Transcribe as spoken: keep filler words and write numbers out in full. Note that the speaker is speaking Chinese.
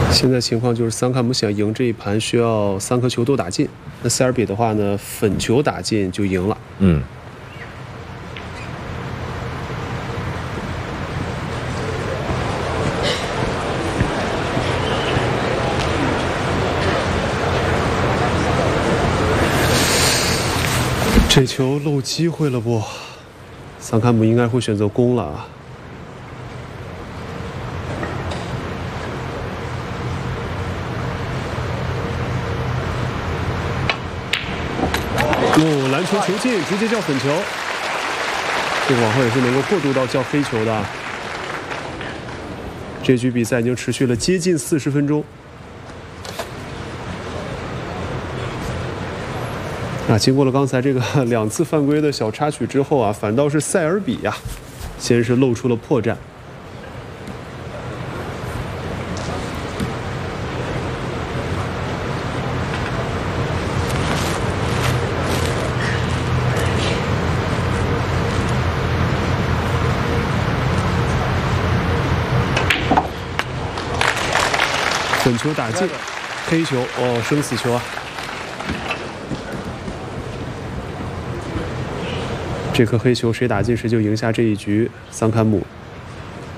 现在情况就是桑卡姆想赢这一盘，需要三颗球都打进。那塞尔比的话呢，粉球打进就赢了。 嗯。 这球漏机会了不？桑卡姆应该会选择攻了啊。 哦，篮球球进，直接叫粉球。这个往后也是能够过渡到叫黑球的。这局比赛已经持续了接近四十分钟。啊，经过了刚才这个两次犯规的小插曲之后啊，反倒是塞尔比呀、啊，先是露出了破绽。 粉球打进，黑球哦，生死球啊！这颗黑球谁打进谁就赢下这一局。桑坎姆